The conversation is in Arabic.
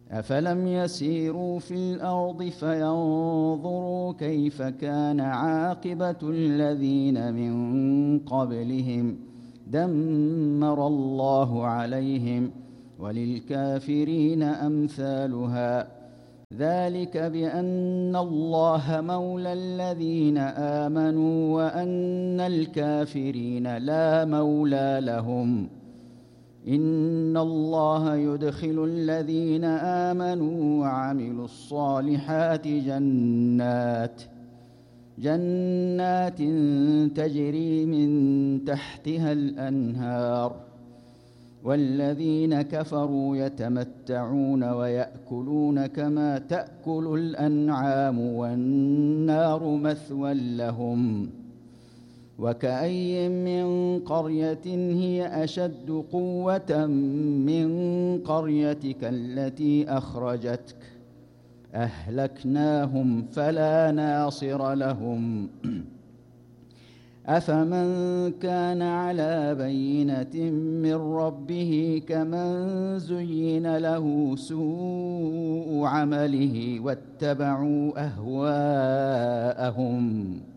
أفلم يسيروا في الأرض فينظروا كيف كان عاقبة الذين من قبلهم دمر الله عليهم وللكافرين أمثالها ذلك بأن الله مولى الذين آمنوا وأن الكافرين لا مولى لهم إن الله يدخل الذين آمنوا وعملوا الصالحات جنات تجري من تحتها الأنهار والذين كفروا يتمتعون ويأكلون كما تأكل الأنعام والنار مثوى لهم وكأي من قرية هي أشد قوة من قريتك التي أخرجتك أهلكناهم فلا ناصر لهم أفمن كان على بينة من ربه كمن زين له سوء عمله واتبعوا أهواءهم